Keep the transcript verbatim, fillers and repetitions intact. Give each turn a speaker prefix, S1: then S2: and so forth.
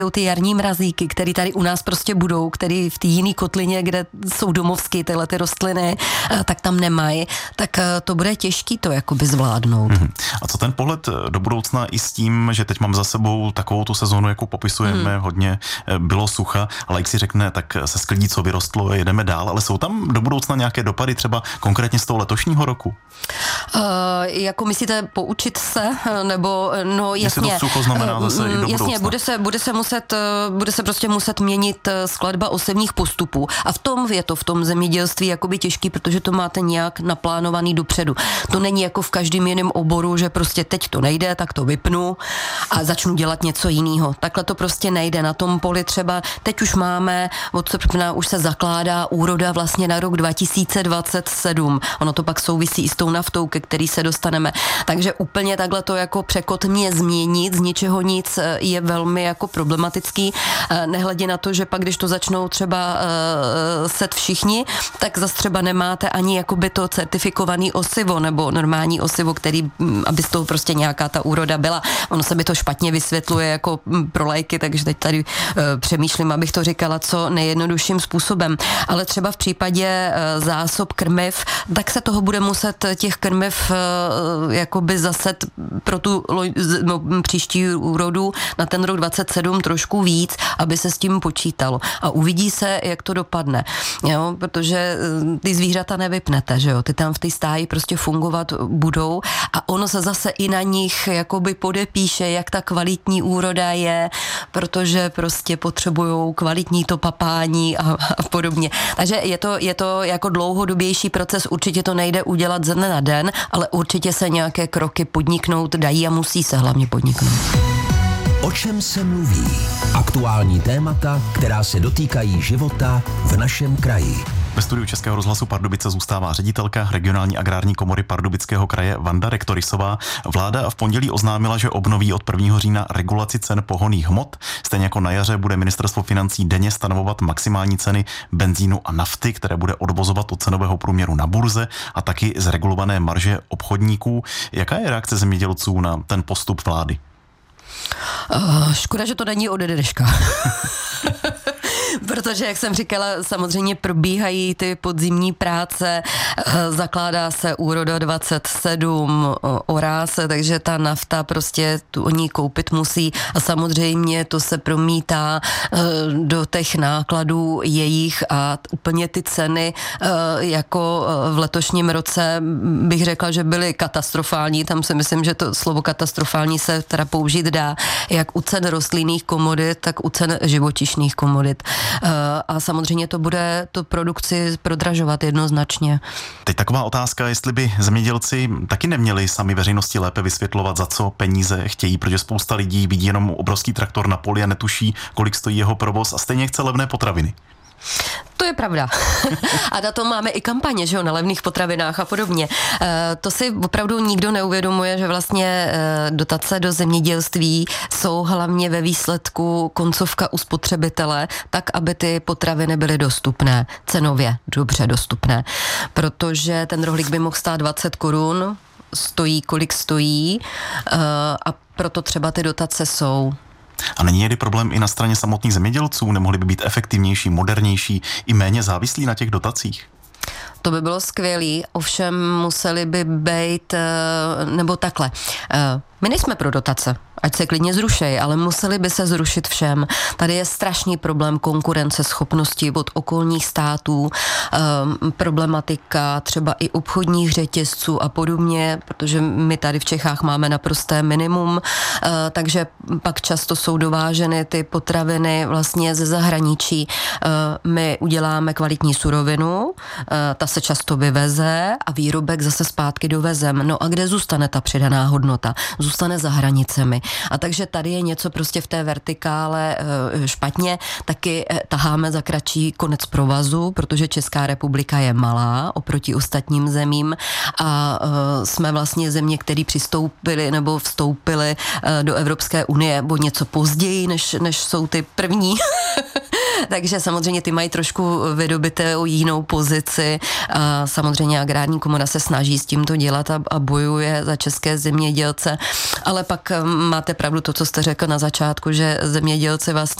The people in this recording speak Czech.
S1: ty jarní mrazíky, které tady u nás prostě budou, které v té jiné kotlině, kde jsou domovské tyhle ty rostliny, tak tam nemají, tak to bude těžký to jakoby zvládnout.
S2: Mm-hmm. A co ten pohled do budoucna i s tím, že teď mám za sebou takovou tu sezónu, jakou popisujeme, mm. hodně bylo sucha, ale jak si řekne, tak se sklidí, co vyrostlo, jedeme dál, ale jsou tam do budoucna nějaké dopady třeba konkrétně z toho letošního roku?
S1: Uh, jako myslíte poučit se, nebo no jasně.
S2: Jestli to sucho znamená zase i do budoucna.
S1: Jasně, bude se, bude se muset, bude se prostě muset měnit skladba osevních postupů a v tom je to v tom zemědělství jakoby těžký, protože to máte nějak naplánovaný dopředu. To není jako v každém jiném oboru, že prostě teď to nejde, tak to vypnu a začnu dělat něco jiného. Takhle to prostě nejde. Na tom poli třeba teď už máme, od srpna už se zakládá úroda vlastně na rok dva tisíce dvacet sedm. Ono to pak souvisí i s tou naftou, ke který se dostaneme. Takže úplně takhle to jako překotně změnit z ničeho nic je velmi jako problematický. Nehledě na to, že pak, když to začnou třeba uh, set všichni, tak zase třeba nemáte ani jakoby to certifikovaný osivo nebo normální osivo, který, aby z toho prostě nějaká ta úroda byla. Ono se mi to špatně vysvětluje jako pro lajky, takže teď tady uh, přemýšlím, abych to říkala co nejjednodušším způsobem. Ale třeba v případě uh, zásob krmiv, tak se toho bude muset těch krmiv uh, jakoby zaset pro tu no, příští úrodu na ten rok dvacet sedm trošku víc, aby se s tím počítalo. A uvidí se, jak to dopadne. Jo? Protože ty zvířata nevypnete, že jo? Ty tam v té stáji prostě fungovat budou a ono se zase i na nich jakoby podepíše, jak ta kvalitní úroda je, protože prostě potřebujou kvalitní to papání a, a podobně. Takže je to, je to jako dlouhodobější proces, určitě to nejde udělat ze dne na den, ale určitě se nějaké kroky podniknout dají a musí se hlavně podniknout.
S3: O čem se mluví? Aktuální témata, která se dotýkají života v našem kraji.
S2: Ve studiu Českého rozhlasu Pardubice zůstává ředitelka regionální agrární komory Pardubického kraje Vanda Rektorisová. Vláda v pondělí oznámila, že obnoví od prvního října regulaci cen pohonných hmot. Stejně jako na jaře bude ministerstvo financí denně stanovovat maximální ceny benzínu a nafty, které bude odvozovat od cenového průměru na burze a taky z regulované marže obchodníků. Jaká je reakce zemědělců na ten postup vlády?
S1: Uh, škoda, že to není ode dneška. Protože, jak jsem říkala, samozřejmě probíhají ty podzimní práce, zakládá se úroda dvacet sedm, orá se, takže ta nafta prostě tu oni koupit musí a samozřejmě to se promítá do těch nákladů jejich a úplně ty ceny jako v letošním roce bych řekla, že byly katastrofální, tam si myslím, že to slovo katastrofální se teda použít dá, jak u cen rostlinných komodit, tak u cen živočišných komodit. A samozřejmě to bude tu produkci prodražovat jednoznačně.
S2: Teď taková otázka, jestli by zemědělci taky neměli sami veřejnosti lépe vysvětlovat, za co peníze chtějí, protože spousta lidí vidí jenom obrovský traktor na poli a netuší, kolik stojí jeho provoz a stejně chce levné potraviny.
S1: To je pravda. A na to máme i kampaně, že jo, na levných potravinách a podobně. E, to si opravdu nikdo neuvědomuje, že vlastně e, dotace do zemědělství jsou hlavně ve výsledku koncovka u spotřebitele, tak, aby ty potraviny byly dostupné, cenově dobře dostupné. Protože ten rohlík by mohl stát dvacet korun, stojí kolik stojí e, a proto třeba ty dotace jsou.
S2: A není někdy problém i na straně samotných zemědělců? Nemohli by být efektivnější, modernější i méně závislí na těch dotacích?
S1: To by bylo skvělý, ovšem museli by být, nebo takhle. My nejsme pro dotace, ať se klidně zrušej, ale museli by se zrušit všem. Tady je strašný problém konkurenceschopnosti od okolních států, um, problematika třeba i obchodních řetězců a podobně, protože my tady v Čechách máme naprosté minimum, uh, takže pak často jsou dováženy ty potraviny vlastně ze zahraničí. Uh, my uděláme kvalitní surovinu, uh, ta se často vyveze a výrobek zase zpátky dovezem. No a kde zůstane ta přidaná hodnota? Zůstane za hranicemi. A takže tady je něco prostě v té vertikále špatně, taky taháme za kratší konec provazu, protože Česká republika je malá oproti ostatním zemím a jsme vlastně země, které přistoupily nebo vstoupily do Evropské unie o něco později, než, než jsou ty první Takže samozřejmě ty mají trošku vydobité jinou pozici a samozřejmě agrární komora se snaží s tím to dělat a, a bojuje za české zemědělce, ale pak máte pravdu to, co jste řekl na začátku, že zemědělci vlastně